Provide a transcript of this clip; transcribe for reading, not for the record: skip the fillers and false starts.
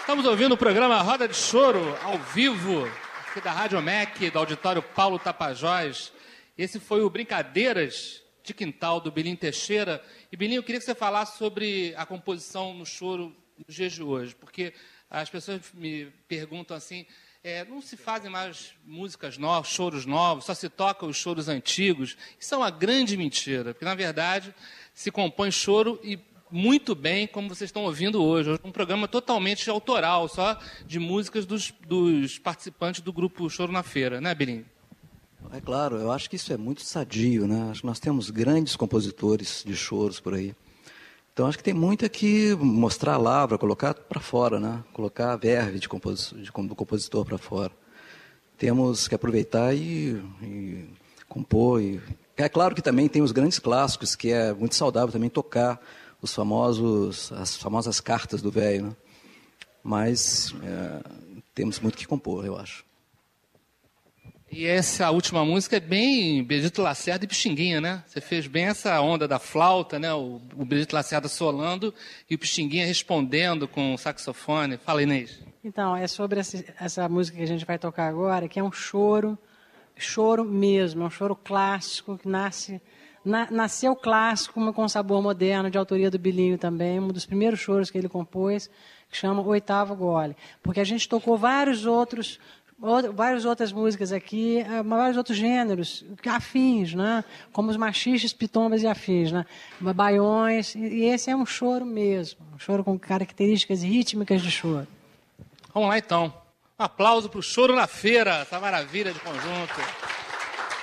Estamos ouvindo o programa Roda de Choro, ao vivo, aqui da Rádio MEC, do auditório Paulo Tapajós. Esse foi o Brincadeiras de Quintal, do Belinho Teixeira. E, Belinho, eu queria que você falasse sobre a composição no choro nos dias de hoje, porque as pessoas me perguntam assim, não se fazem mais músicas novas, choros novos, só se tocam os choros antigos. Isso é uma grande mentira, porque, na verdade, se compõe choro e muito bem, como vocês estão ouvindo hoje. Um programa totalmente autoral, só de músicas dos participantes do grupo Choro na Feira, né, Belinho? É claro, eu acho que isso é muito sadio, né? Acho que nós temos grandes compositores de choros por aí. Então, acho que tem muito que mostrar a lavra, colocar para fora, né? Colocar a verve do compositor para fora. Temos que aproveitar e compor. É claro que também tem os grandes clássicos, que é muito saudável também tocar as famosas cartas do velho, né? Mas temos muito que compor, eu acho. E essa última música é bem Benedito Lacerda e Pixinguinha, né? Você fez bem essa onda da flauta, né? O Benedito Lacerda solando e o Pixinguinha respondendo com o saxofone. Fala, Inês. Então, é sobre essa música que a gente vai tocar agora, que é um choro mesmo, é um choro clássico, que nasceu clássico, mas com sabor moderno, de autoria do Belinho também, um dos primeiros choros que ele compôs, que chama Oitavo Gole. Porque a gente tocou várias outras músicas aqui, vários outros gêneros afins, né? Como os machixes, pitombas e afins, né? Baiões, e esse é um choro mesmo, um choro com características rítmicas de choro. Vamos lá, então. Um aplauso para o Choro na Feira, essa maravilha de conjunto.